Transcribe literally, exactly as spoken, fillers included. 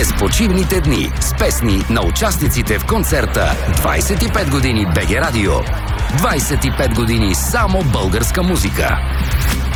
Безпочивните дни с песни на участниците в концерта двайсет и пет години БГ Радио. двайсет и пет години само българска музика.